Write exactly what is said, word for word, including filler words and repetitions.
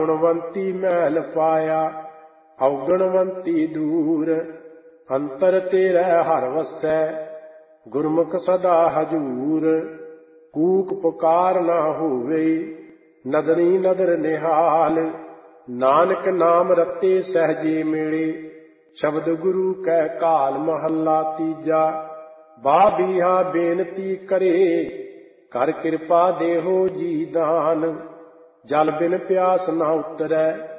गुणवंती मैल पाया, अवगुणवंती दूर। अंतर तेरे हर वसै, गुरमुख सदा हजूर। कूक पुकार ना होवे, नदरी नदर निहाल। नानक नाम रते सहजे मिले, शब्द गुरु कै काल। महला तीजा। बाह बीहा बेनती करे, कर कृपा देहो जी दान। जल बिन प्यास न उतरै,